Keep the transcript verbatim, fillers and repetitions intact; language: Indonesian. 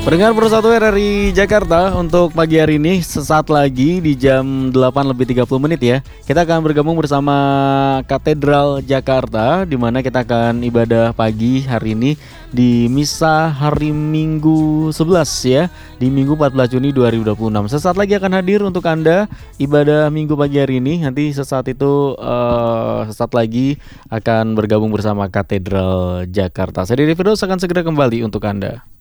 Pendengar Persatu R R I Jakarta, untuk pagi hari ini sesaat lagi di jam delapan lebih tiga puluh menit ya, kita akan bergabung bersama Katedral Jakarta, di mana kita akan ibadah pagi hari ini di Misa hari Minggu sebelas ya, di Minggu empat belas Juni dua ribu dua puluh enam. Sesaat lagi akan hadir untuk Anda ibadah Minggu pagi hari ini. Nanti sesaat itu uh, sesaat lagi akan bergabung bersama Katedral Jakarta. Saya Dede Firdaus akan segera kembali untuk Anda.